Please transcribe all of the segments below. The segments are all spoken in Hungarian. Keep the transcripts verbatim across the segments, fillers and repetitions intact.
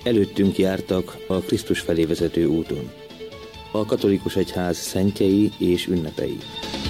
Előttünk jártak a Krisztus felé vezető úton. A katolikus egyház szentjei és ünnepei.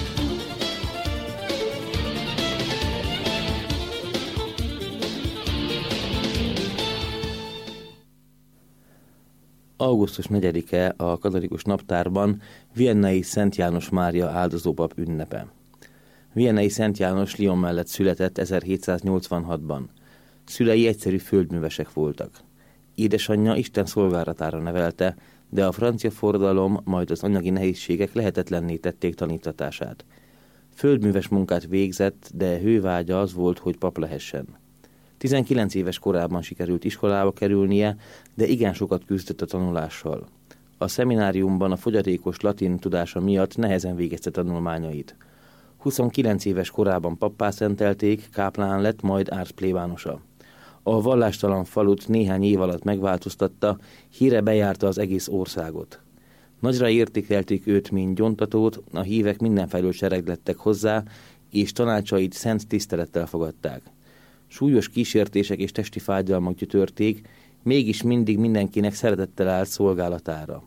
augusztus negyedike a katolikus naptárban viennai Szent János Mária áldozópap ünnepe. Viennai Szent János Lyon mellett született ezerhétszáznyolcvanhatban. Szülei egyszerű földművesek voltak. Édesanyja Isten szolgálatára nevelte, de a francia forradalom, majd az anyagi nehézségek lehetetlenné tették tanítatását. Földműves munkát végzett, de hővágya az volt, hogy pap lehessen. tizenkilenc éves korában sikerült iskolába kerülnie, de igen sokat küzdött a tanulással. A szemináriumban a fogyatékos latin tudása miatt nehezen végezte tanulmányait. huszonkilenc éves korában pappá szentelték, káplán lett, majd árszplébánosa. A vallástalan falut néhány év alatt megváltoztatta, híre bejárta az egész országot. Nagyra értékelték őt, mint gyontatót, a hívek mindenfelől sereglettek hozzá, és tanácsait szent tisztelettel fogadták. Súlyos kísértések és testi fájdalmak gyötörték, mégis mindig mindenkinek szeretettel állt szolgálatára.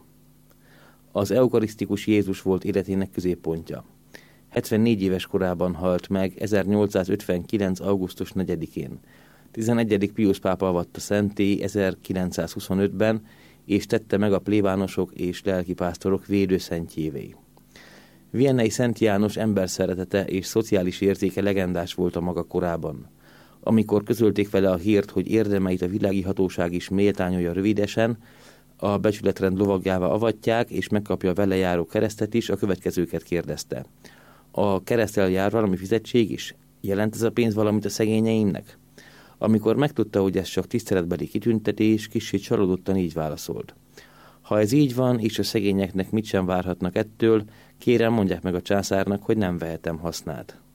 Az eukarisztikus Jézus volt életének középpontja. hetvennégy éves korában halt meg ezernyolcszázötvenkilenc. augusztus negyedikén. tizenegyedik Piusz pápa avatta szenté ezerkilencszázhuszonötben, és tette meg a plébánosok és lelkipásztorok védőszentjévé. Viennai Szent János emberszeretete és szociális érzéke legendás volt a maga korában. Amikor közölték vele a hírt, hogy érdemeit a világi hatóság is méltányolja rövidesen, a becsületrend lovagjává avatják, és megkapja a vele járó keresztet is, a következőket kérdezte. A kereszttel jár valami fizetség is? Jelent ez a pénz valamit a szegényeinknek? Amikor megtudta, hogy ez csak tiszteletbeli kitüntetés, kicsit csalódottan így válaszolt. Ha ez így van, és a szegényeknek mit sem várhatnak ettől, kérem, mondják meg a császárnak, hogy nem vehetem hasznát.